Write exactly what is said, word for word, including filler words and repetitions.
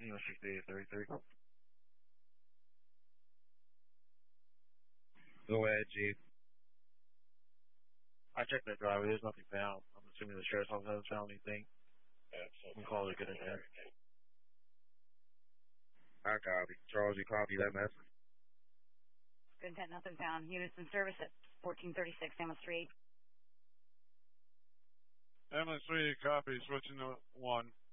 English sixty-eight thirty-three. Go ahead, Chief. I checked that driveway. There's nothing found. I'm assuming the sheriff's office hasn't found anything. Yeah, so we can call it a good event. I copy. Charles, you copy that message? Good intent, nothing found. Units in service at fourteen thirty-six Hamlet Street. Hamlet Street, copy. Switching to one.